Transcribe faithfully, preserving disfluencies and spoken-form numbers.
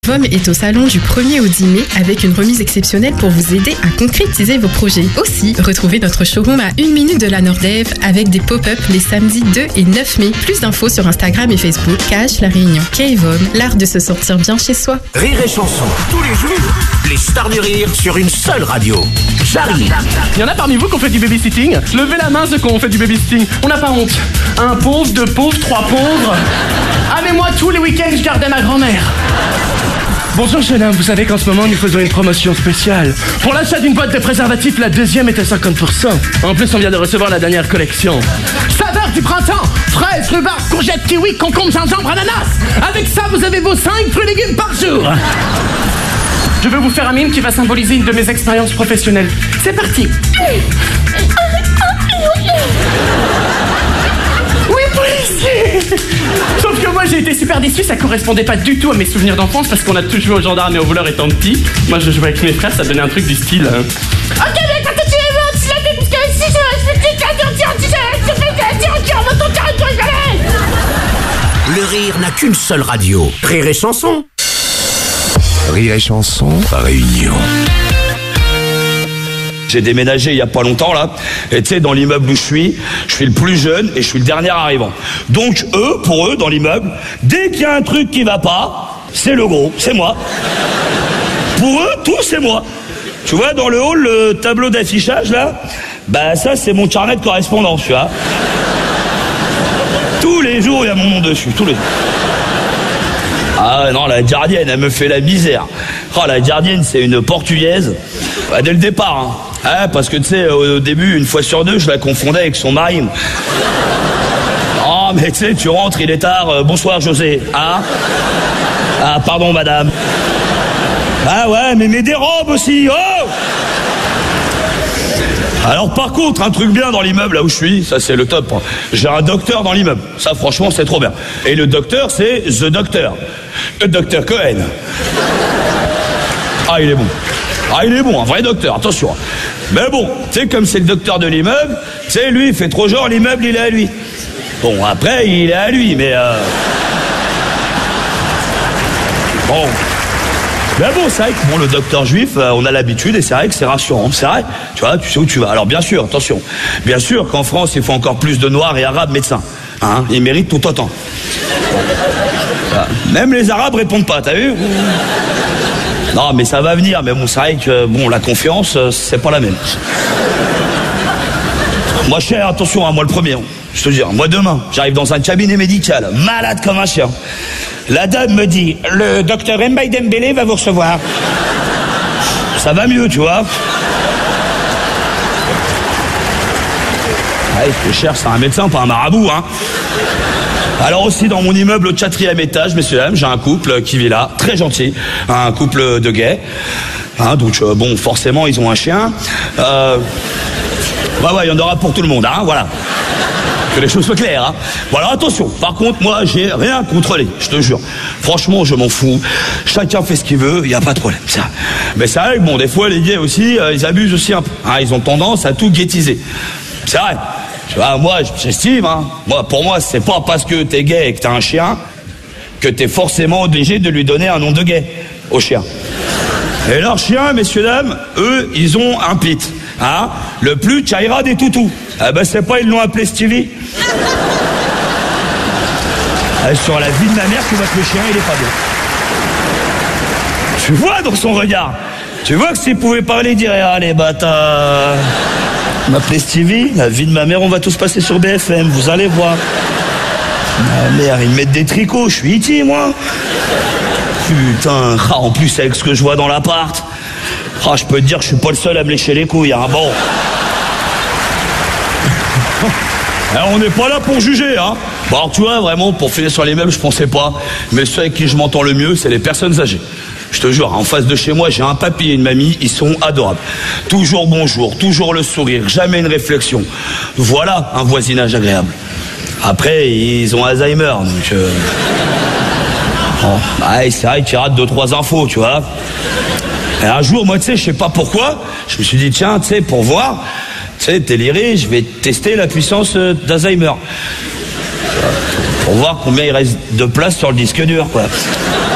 V O M est au salon du premier au dix mai avec une remise exceptionnelle pour vous aider à concrétiser vos projets. Aussi, retrouvez notre showroom à une minute de la Nordève avec des pop-up les samedis deux et neuf mai. Plus d'infos sur Instagram et Facebook. Cache la Réunion. K V O M, l'art de se sentir bien chez soi. Rire et chanson, tous les jours, les stars du rire sur une seule radio. J'arrive. Il y en a parmi vous qui ont fait du babysitting? Levez la main ceux qui ont fait du babysitting. On n'a pas honte. Un pauvre, deux pauvres, trois pauvres. Ah mais moi tous les week-ends je gardais ma grand-mère. Bonjour jeune homme, vous savez qu'en ce moment nous faisons une promotion spéciale. Pour l'achat d'une boîte de préservatifs, la deuxième est à cinquante pour cent. En plus on vient de recevoir la dernière collection. Saveur du printemps, fraises, rhubarbe, courgettes, kiwi, concombre, gingembre, ananas. Avec ça vous avez vos cinq fruits et légumes par jour. Je veux vous faire un mime qui va symboliser une de mes expériences professionnelles. C'est parti. Oui, policier. Sauf que moi j'ai été super déçu, ça correspondait pas du tout à mes souvenirs d'enfance parce qu'on a tous joué aux gendarmes et aux voleurs étant petit. Moi je jouais avec mes frères, ça donnait un truc du style. Hein. Ok, mais quand tu es mort, tu l'as fait parce que si je fais tes cadeaux, tiens, tu sais, tu fais tes tiens, tiens, on va t'en tirer, tu rigoler. Le rire n'a qu'une seule radio. Rire et chanson. Rire et chanson, Réunion. J'ai déménagé il y a pas longtemps là, et tu sais dans l'immeuble où je suis, je suis le plus jeune et je suis le dernier arrivant. Donc eux, pour eux, dans l'immeuble, dès qu'il y a un truc qui va pas, c'est le gros, c'est moi. Pour eux, tout c'est moi. Tu vois dans le hall, le tableau d'affichage là, bah ça c'est mon carnet de correspondance, tu vois. Tous les jours il y a mon nom dessus, tous les jours. Ah non, la gardienne, elle me fait la misère. Oh, la gardienne, c'est une portugaise. Bah, dès le départ, hein. Ah, parce que tu sais, au début, une fois sur deux, je la confondais avec son mari. Oh, mais tu sais, tu rentres, il est tard. Euh, bonsoir, José. Ah Ah, pardon, madame. Ah ouais, mais mets des robes aussi. Oh Alors par contre, un truc bien dans l'immeuble là où je suis, ça c'est le top. J'ai un docteur dans l'immeuble. Ça franchement c'est trop bien. Et le docteur c'est The Doctor. Le docteur Cohen. Ah il est bon. Ah il est bon, un vrai docteur, attention. Mais bon, tu sais comme c'est le docteur de l'immeuble, tu sais lui il fait trop genre l'immeuble il est à lui. Bon après il est à lui mais euh... Bon. Mais bon, c'est vrai que bon, le docteur juif, euh, on a l'habitude et c'est vrai que c'est rassurant, c'est vrai. Tu vois, tu sais où tu vas. Alors bien sûr, attention, bien sûr qu'en France, il faut encore plus de Noirs et Arabes médecins. Hein, ils méritent tout autant. Voilà. Même les Arabes répondent pas, t'as vu? Non, mais ça va venir. Mais bon, c'est vrai que bon, la confiance, euh, c'est pas la même. Moi, cher, attention, hein, moi le premier. Hein, je te dis, moi demain, j'arrive dans un cabinet médical, malade comme un chien. La dame me dit, le docteur Mbaye Dembélé va vous recevoir. Ça va mieux, tu vois. Ouais, ce cher, c'est un médecin, pas un marabout, hein. Alors aussi, dans mon immeuble au quatrième étage, messieurs dames, j'ai un couple qui vit là, très gentil, un couple de gays. Hein, donc, euh, bon, forcément, ils ont un chien. Euh... Ouais, ouais, il y en aura pour tout le monde, hein, voilà. Que les choses soient claires, hein. Bon alors attention, par contre, moi, j'ai rien contre les, je te jure. Franchement, je m'en fous. Chacun fait ce qu'il veut, il n'y a pas de problème, ça. Mais c'est vrai que bon, des fois, les gays aussi, euh, ils abusent aussi un peu. Hein, ils ont tendance à tout gaytiser. C'est vrai. Tu vois, moi, j'estime, hein. Moi, pour moi, c'est pas parce que t'es gay et que t'as un chien que t'es forcément obligé de lui donner un nom de gay au chien. Et leurs chiens, messieurs, dames, eux, ils ont un pit. Hein, le plus Chaira des toutous. Ah ben c'est pas, ils l'ont appelé Stevie. Ah, sur la vie de ma mère, tu vois que le chien il est pas bien. Tu vois dans son regard. Tu vois que s'il pouvait parler, il dirait ah les bâtards. M'appeler Stevie, la vie de ma mère, on va tous passer sur B F M, vous allez voir. Ma mère, ils me mettent des tricots, je suis iti moi. Putain, ah, en plus avec ce que je vois dans l'appart. Ah, je peux te dire que je suis pas le seul à me lécher les couilles, hein. Bon. Alors, on n'est pas là pour juger, hein. Bon, alors, tu vois, vraiment, pour finir sur les meubles, je pensais pas. Mais ceux avec qui je m'entends le mieux, c'est les personnes âgées. Je te jure, en face de chez moi, j'ai un papy et une mamie, ils sont adorables. Toujours bonjour, toujours le sourire, jamais une réflexion. Voilà un voisinage agréable. Après, ils ont Alzheimer, donc... Euh... Bon, ouais, c'est vrai qu'ils ratent deux, trois infos, tu vois. Et un jour, moi, tu sais, je sais pas pourquoi, je me suis dit, tiens, tu sais, pour voir, tu sais, déliré, je vais tester la puissance d'Alzheimer. Pour voir combien il reste de place sur le disque dur, quoi.